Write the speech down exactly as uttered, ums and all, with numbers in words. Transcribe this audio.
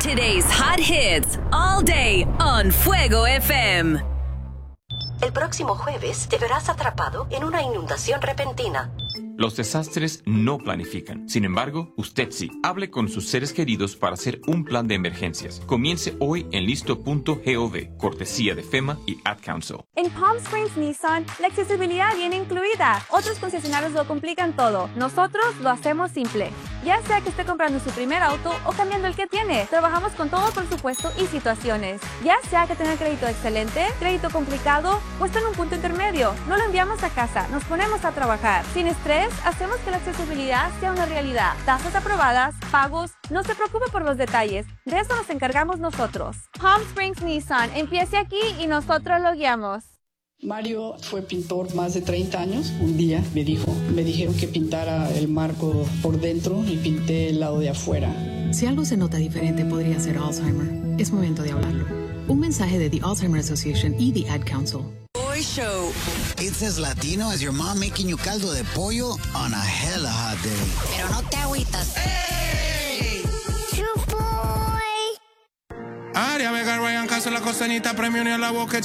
Today's hot hits all day on Fuego F M. El próximo jueves te verás atrapado en una inundación repentina. Los desastres no planifican. Sin embargo, usted sí. Hable con sus seres queridos para hacer un plan de emergencias. Comience hoy en listo punto gov, cortesía de FEMA y Ad Council. En Palm Springs Nissan, la accesibilidad viene incluida. Otros concesionarios lo complican todo. Nosotros lo hacemos simple. Ya sea que esté comprando su primer auto o cambiando el que tiene, trabajamos con todo presupuesto y situaciones. Ya sea que tenga crédito excelente, crédito complicado o esté en un punto intermedio, no lo enviamos a casa, nos ponemos a trabajar. Sin estrés, hacemos que la accesibilidad sea una realidad. Tasas aprobadas, pagos, no se preocupe por los detalles, de eso nos encargamos nosotros. Palm Springs Nissan, empiece aquí y nosotros lo guiamos. Mario fue pintor más de treinta años. Un día me dijo, me dijeron que pintara el marco por dentro y pinté el lado de afuera. Si algo se nota diferente podría ser Alzheimer. Es momento de hablarlo. Un mensaje de The Alzheimer Association y The Ad Council. Boy Show. It's as Latino as your mom making you caldo de pollo on a hella hot day. Pero no te agüitas. ¡Hey! Área Vega Ryan Caso la costanita premio ni a la boca